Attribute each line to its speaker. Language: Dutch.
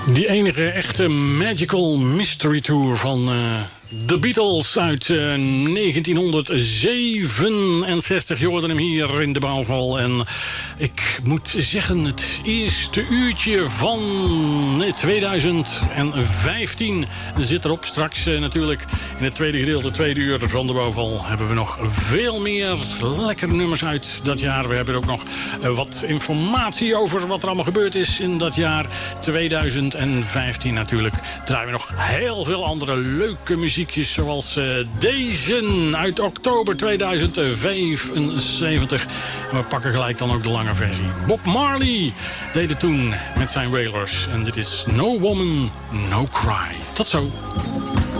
Speaker 1: Die enige echte Magical Mystery Tour van The Beatles uit 1967. Je hoorde hem hier in de bouwval. En ik moet zeggen, het eerste uurtje van 2015 zit erop. Straks natuurlijk in het tweede gedeelte, tweede uur van de bouwval, hebben we nog veel meer lekkere nummers uit dat jaar. We hebben ook nog wat informatie over wat er allemaal gebeurd is in dat jaar 2015 natuurlijk. Draaien we nog heel veel andere leuke muziekjes, zoals deze uit oktober 2075. En we pakken gelijk dan ook de lange versie. Bob Marley deed het toen met zijn Wailers. En dit is No Woman, No Cry. Tot zo.